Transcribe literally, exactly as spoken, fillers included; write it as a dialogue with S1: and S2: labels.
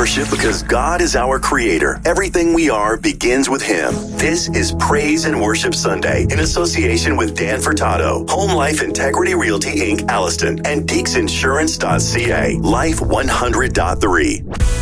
S1: worship because God is our creator. Everything we are begins with Him. This is Praise and Worship Sunday in association with Dan Furtado, Home Life Integrity Realty Incorporated, Alliston, and Deeks Insurance dot C A. Life one hundred point three.